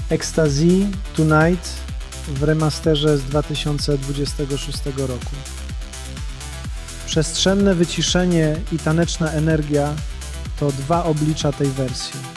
Ecstasy Tonight w remasterze z 2026 roku. Przestrzenne wyciszenie i taneczna energia to dwa oblicza tej wersji.